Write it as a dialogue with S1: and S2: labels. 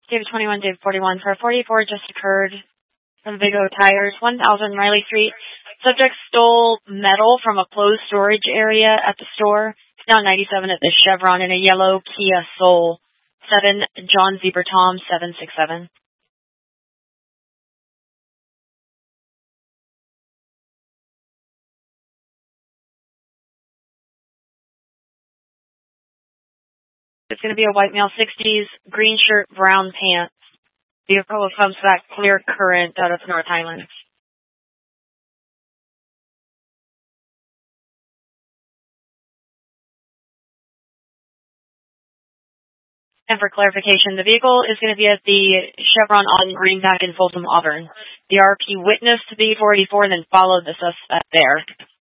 S1: David 21, David 41. For 44 just occurred from Vigo Tires, 1000 Riley Street. Subject stole metal from a closed storage area at the store. It's now 97 at the Chevron in a yellow Kia Soul. 7 John Zebra Tom 767. It's going to be a white male, 60s, green shirt, brown pants. Vehicle comes back clear current out of North Highlands. And for clarification, the vehicle is going to be at the Chevron on Greenback in Folsom, Auburn. The RP witnessed the 484 and then followed the suspect there.